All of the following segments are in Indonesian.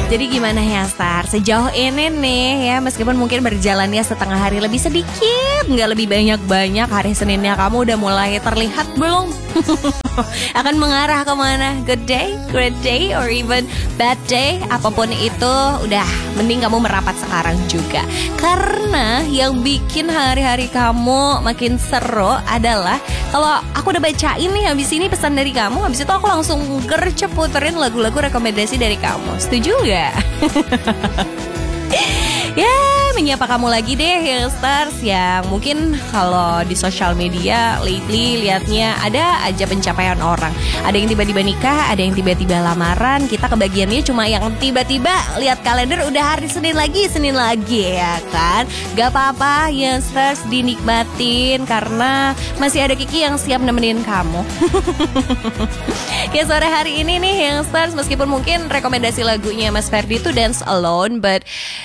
Jadi gimana ya Star? Sejauh ini nih ya, meskipun mungkin berjalannya setengah hari lebih sedikit, nggak lebih banyak-banyak, hari Seninnya kamu udah mulai terlihat belum? Akan mengarah kemana? Good day, great day, or even bad day? Apapun itu, udah mending kamu merapat sekarang juga. Karena yang bikin hari-hari kamu makin seru adalah kalau aku udah bacain nih habis ini pesan dari kamu, habis itu aku langsung gercep puterin lagu-lagu rekomendasi dari kamu. Setuju gak? Ya, menyapa kamu lagi deh Youngsters yang mungkin kalau di sosial media lately liatnya ada aja pencapaian orang. Ada yang tiba-tiba nikah, ada yang tiba-tiba lamaran. Kita kebagiannya cuma yang tiba-tiba lihat kalender udah hari Senin lagi ya kan. Gak apa-apa Youngsters, dinikmatin karena masih ada Kiki yang siap nemenin kamu. Kayak sore hari ini nih Youngsters, meskipun mungkin rekomendasi lagunya Mas Ferdi itu Dance Alone, but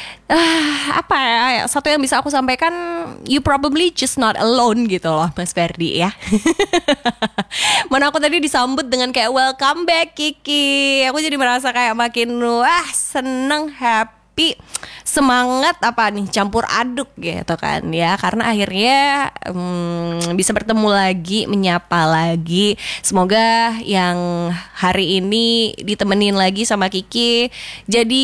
apa ya, satu yang bisa aku sampaikan, you probably just not alone gitu loh Mas Ferdi ya. Mana aku tadi disambut dengan kayak welcome back Kiki. Aku jadi merasa kayak makin seneng, happy, semangat apa nih, campur aduk gitu kan ya. Karena akhirnya bisa bertemu lagi, menyapa lagi. Semoga yang hari ini ditemenin lagi sama Kiki jadi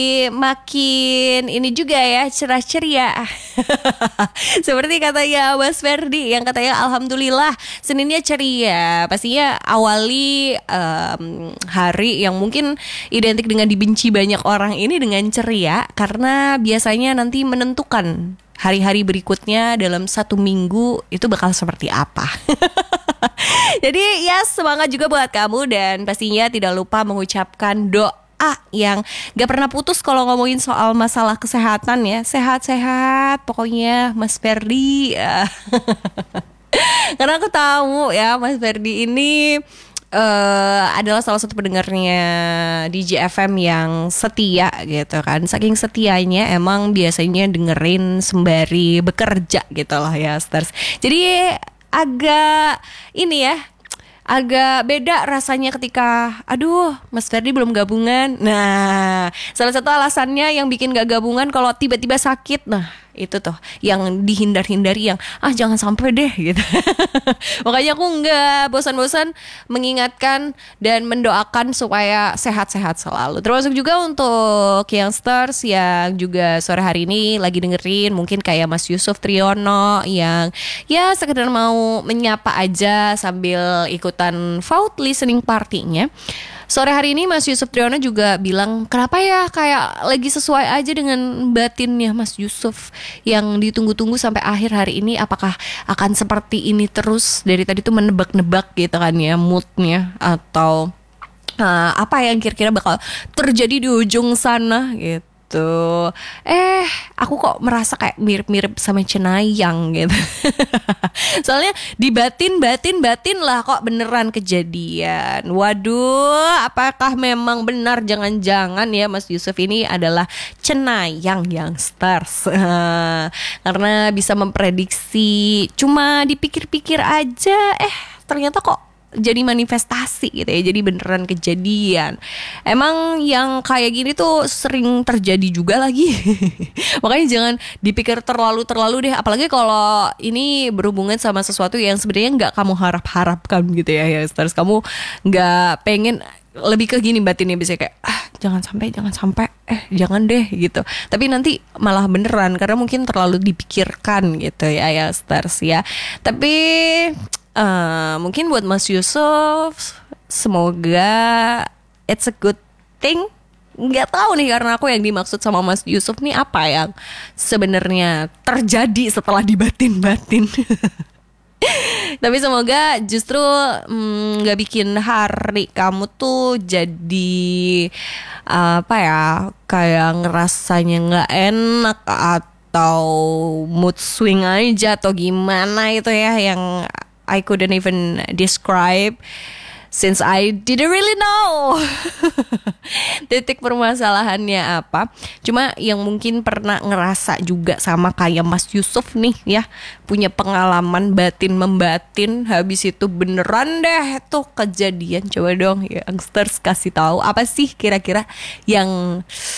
makin ini juga ya, cerah ceria. Seperti katanya Mas Ferdi yang katanya alhamdulillah Seninnya ceria. Pastinya awali hari yang mungkin identik dengan dibenci banyak orang ini dengan ceria, karena biasanya nanti menentukan hari-hari berikutnya dalam satu minggu itu bakal seperti apa. Jadi ya semangat juga buat kamu, dan pastinya tidak lupa mengucapkan doa yang gak pernah putus kalau ngomongin soal masalah kesehatan ya. Sehat-sehat pokoknya Mas Ferdi. Karena aku tahu ya Mas Ferdi ini adalah salah satu pendengarnya DJ FM yang setia gitu kan. Saking setianya emang biasanya dengerin sembari bekerja gitu loh ya Stars. Jadi agak ini ya, agak beda rasanya ketika aduh Mas Ferdi belum gabungan. Nah, salah satu alasannya yang bikin gak gabungan kalau tiba-tiba sakit. Nah, itu tuh yang dihindar-hindari, yang jangan sampai deh gitu. Makanya aku nggak bosan-bosan mengingatkan dan mendoakan supaya sehat-sehat selalu. Termasuk juga untuk youngsters yang juga sore hari ini lagi dengerin, mungkin kayak Mas Yusuf Triono yang ya sekedar mau menyapa aja sambil ikutan Vault listening party-nya. Sore hari ini Mas Yusuf Triono juga bilang, kenapa ya kayak lagi sesuai aja dengan batinnya Mas Yusuf yang ditunggu-tunggu sampai akhir hari ini. Apakah akan seperti ini terus? Dari tadi tuh menebak-nebak gitu kan ya moodnya, atau apa yang kira-kira bakal terjadi di ujung sana gitu. Aku kok merasa kayak mirip-mirip sama Cenayang gitu. Soalnya di batin lah kok beneran kejadian. Waduh, apakah memang benar jangan-jangan ya Mas Yusuf ini adalah Cenayang youngsters? Karena bisa memprediksi, cuma dipikir-pikir aja ternyata kok jadi manifestasi gitu ya, jadi beneran kejadian. Emang yang kayak gini tuh sering terjadi juga lagi. Makanya jangan dipikir terlalu deh, apalagi kalau ini berhubungan sama sesuatu yang sebenarnya nggak kamu harapkan gitu ya Stars. Kamu nggak pengen, lebih ke gini batinnya biasanya kayak jangan sampai jangan deh gitu. Tapi nanti malah beneran karena mungkin terlalu dipikirkan gitu ya Stars ya. Tapi mungkin buat Mas Yusuf, semoga it's a good thing. Nggak tahu nih, karena aku yang dimaksud sama Mas Yusuf nih apa yang sebenarnya terjadi setelah dibatin-batin. Tapi semoga justru nggak bikin hari kamu tuh jadi apa ya, kayak ngerasanya nggak enak atau mood swing aja atau gimana itu ya, yang I couldn't even describe. since I didn't really know titik permasalahannya apa. Cuma yang mungkin pernah ngerasa juga sama kayak Mas Yusuf nih ya, punya pengalaman batin membatin, habis itu beneran deh tuh kejadian. Coba dong youngsters kasih tahu apa sih kira-kira yang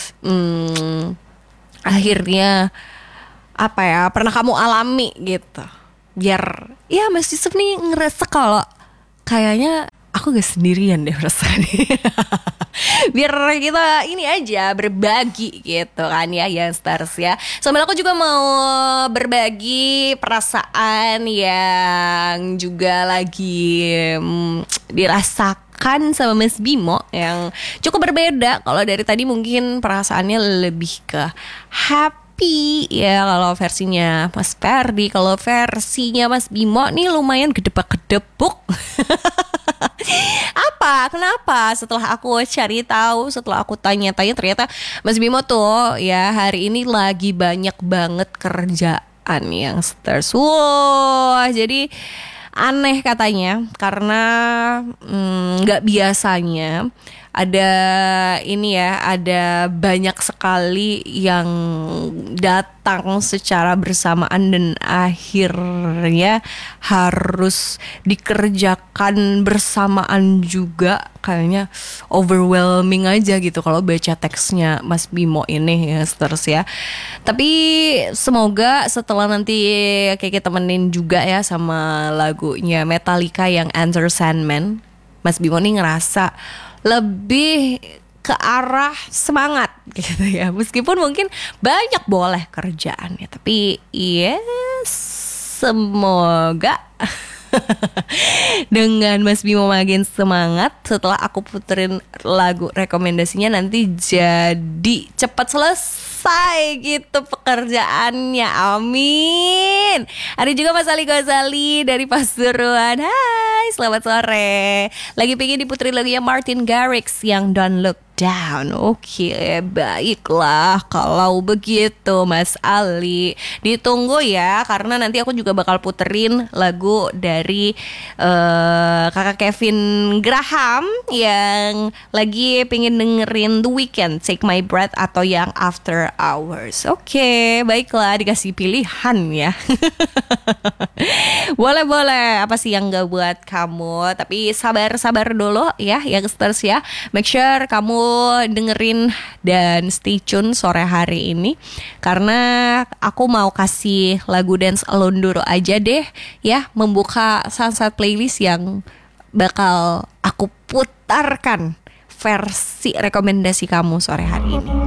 akhirnya apa ya pernah kamu alami gitu, biar ya Mas Yusuf nih ngerasa kalau kayaknya aku gak sendirian deh rasanya. Biar kita ini aja berbagi gitu kan ya youngsters ya. Sambil aku juga mau berbagi perasaan yang juga lagi dirasakan sama Mas Bimo yang cukup berbeda. Kalau dari tadi mungkin perasaannya lebih ke happy ya kalau versinya Mas Ferdi. Kalau versinya Mas Bimo nih lumayan gedebak-gedebuk. Apa? Kenapa? Setelah aku cari tahu, setelah aku tanya-tanya, ternyata Mas Bimo tuh ya hari ini lagi banyak banget kerjaan yang stars. Wah, jadi aneh katanya karena nggak biasanya ada ini ya, ada banyak sekali yang datang secara bersamaan dan akhirnya harus dikerjakan bersamaan juga. Kayaknya overwhelming aja gitu kalau baca teksnya Mas Bimo ini ya terus ya. Tapi semoga setelah nanti kayak kita temenin juga ya sama lagunya Metallica yang Enter Sandman, Mas Bimo nih ngerasa lebih ke arah semangat gitu ya. Meskipun mungkin banyak boleh kerjaannya, tapi semoga dengan Mas Bimo makin semangat setelah aku puterin lagu rekomendasinya nanti jadi cepat selesai gitu pekerjaannya, amin. Ada juga Mas Ali Ghazali dari Pasuruan. Hai, selamat sore. Lagi pengen diputerin lagunya Martin Garrix yang Don't Look Down. Oke, baiklah kalau begitu Mas Ali. Ditunggu ya, karena nanti aku juga bakal puterin lagu dari kakak Kevin Graham yang lagi pengen dengerin The Weeknd, Take My Breath, atau yang After Hours. Oke, baiklah, dikasih pilihan ya. Boleh, apa sih yang gak buat kamu? Tapi sabar dulu ya, youngsters ya. Make sure kamu dengerin dan stay tune sore hari ini, karena aku mau kasih lagu Dance Alone dulu aja deh ya, membuka sunset playlist yang bakal aku putarkan versi rekomendasi kamu sore hari ini.